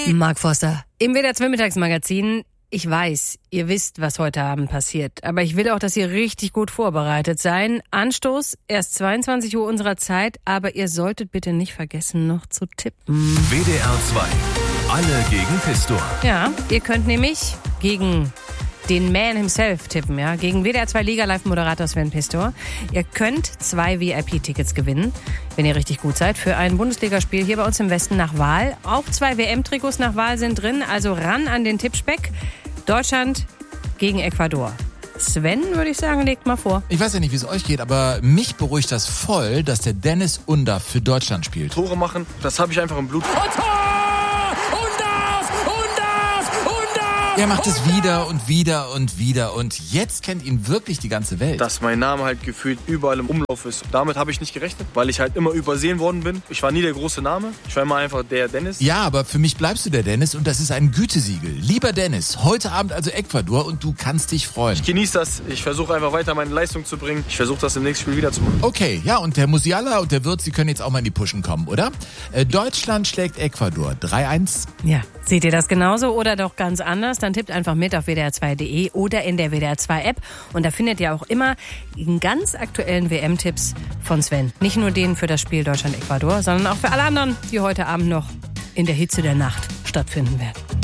Mark Forster, im WDR 2 Mittagsmagazin. Ich weiß, ihr wisst, was heute Abend passiert. Aber ich will auch, dass ihr richtig gut vorbereitet seid. Anstoß erst 22 Uhr unserer Zeit. Aber ihr solltet bitte nicht vergessen, noch zu tippen. WDR 2. Alle gegen Pistor. Ja, ihr könnt nämlich gegen den Man himself tippen, ja, gegen WDR 2 Liga-Live-Moderator Sven Pistor. Ihr könnt 2 VIP-Tickets gewinnen, wenn ihr richtig gut seid, für ein Bundesligaspiel hier bei uns im Westen nach Wahl. Auch 2 WM-Trikots nach Wahl sind drin, also ran an den Tippspeck. Deutschland gegen Ecuador. Sven, würde ich sagen, legt mal vor. Ich weiß ja nicht, wie es euch geht, aber mich beruhigt das voll, dass der Dennis Undaff für Deutschland spielt. Tore machen, das habe ich einfach im Blut. Er macht es wieder und wieder und wieder und jetzt kennt ihn wirklich die ganze Welt. Dass mein Name halt gefühlt überall im Umlauf ist. Damit habe ich nicht gerechnet, weil ich halt immer übersehen worden bin. Ich war nie der große Name, ich war immer einfach der Dennis. Ja, aber für mich bleibst du der Dennis und das ist ein Gütesiegel. Lieber Dennis, heute Abend also Ecuador und du kannst dich freuen. Ich genieße das, ich versuche einfach weiter meine Leistung zu bringen. Ich versuche das im nächsten Spiel wieder zu machen. Okay, ja, und der Musiala und der Wirtz, die können jetzt auch mal in die Puschen kommen, oder? Deutschland schlägt Ecuador 3-1. Ja, seht ihr das genauso oder doch ganz anders? Dann tippt einfach mit auf wdr2.de oder in der WDR 2 App. Und da findet ihr auch immer die ganz aktuellen WM-Tipps von Sven. Nicht nur den für das Spiel Deutschland-Ecuador, sondern auch für alle anderen, die heute Abend noch in der Hitze der Nacht stattfinden werden.